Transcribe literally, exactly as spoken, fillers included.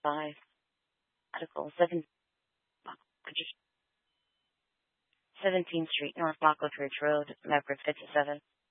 five. Article seven. seventeenth Street, North Rockledge Ridge Road, Maverick fifty-seven.